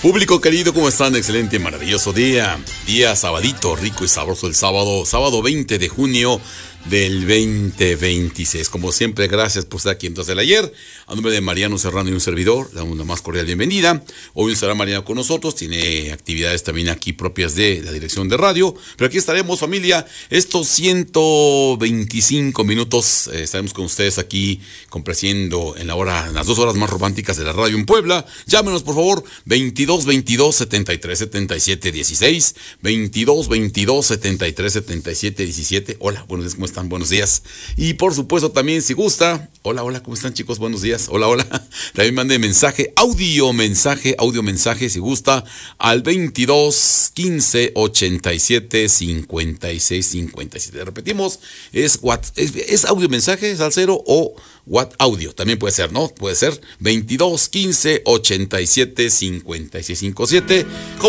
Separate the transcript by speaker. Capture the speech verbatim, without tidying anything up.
Speaker 1: Público querido, ¿cómo están? Excelente, maravilloso día. Día sabadito, rico y sabroso el sábado. Sábado veinte de junio del veinte veintiséis. Como siempre, gracias por estar aquí en Dos del Ayer. A nombre de Mariano Serrano y un servidor, le damos una más cordial bienvenida. Hoy estará Mariano con nosotros. Tiene actividades también aquí propias de la dirección de radio. Pero aquí estaremos, familia, estos ciento veinticinco minutos. Eh, estaremos con ustedes aquí complaciendo en la hora, en las dos horas más románticas de la radio en Puebla. Llámenos, por favor, veintidós veintidós setenta y tres setenta y siete dieciséis. veintidós veintidós setenta y tres setenta y siete diecisiete. Hola, buenos días, ¿cómo están? Buenos días. Y por supuesto también, si gusta, hola, hola, ¿cómo están, chicos? Buenos días. Hola, hola. También mande mensaje, audio mensaje, audio mensaje, si gusta, al veintidós quince ochenta y siete cincuenta y seis cincuenta y siete. Repetimos, es, what, es, es audio mensaje, salsero, o what audio. También puede ser, ¿no? Puede ser veintidós quince ochenta y siete cincuenta y seis cincuenta y siete.